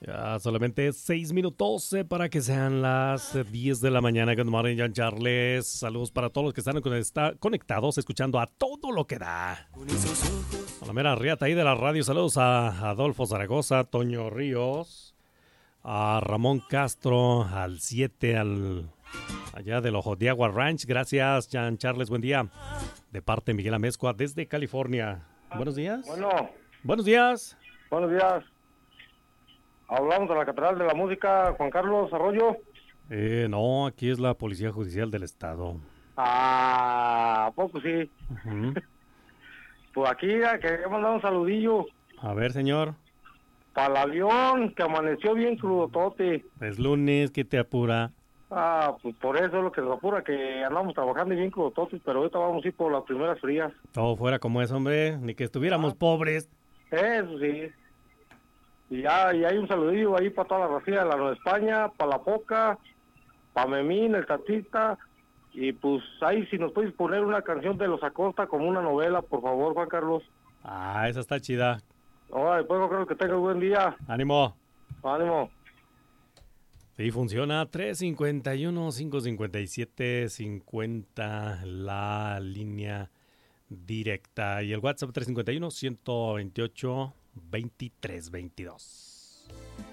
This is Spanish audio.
Ya solamente 6 minutos para que sean las 10 de la mañana. Good morning, John Charles. Saludos para todos los que están conectados, escuchando a todo lo que da. A la mera riata ahí de la radio. Saludos a Adolfo Zaragoza, Toño Ríos, a Ramón Castro, al 7, allá del Ojo de Agua Ranch. Gracias, John Charles. Buen día. De parte de Miguel Amezcua, desde California. Buenos días. Bueno. Buenos días. Buenos días. Hablamos de la Catedral de la Música, Juan Carlos Arroyo. No, aquí es la Policía Judicial del Estado. ¿A poco sí? Uh-huh. Pues aquí quería mandar un saludillo. A ver, señor. Para el avión, que amaneció bien crudotote. Es lunes, ¿qué te apura? Pues por eso es lo que nos apura, que andamos trabajando y bien crudototes, pero ahorita vamos a ir por las primeras frías. Todo fuera como es, hombre, ni que estuviéramos pobres. Eso sí. Y hay un saludillo ahí para toda la racía de la Nueva España, para La Poca, para Memín, el Tatista, y pues ahí si nos puedes poner una canción de Los Acosta como una novela, por favor, Juan Carlos. Esa está chida. Ahora, después Juan Carlos, que tengas buen día. Ánimo. Ánimo. Sí, funciona 351-557-50, la línea directa. Y el WhatsApp 351-128-2322.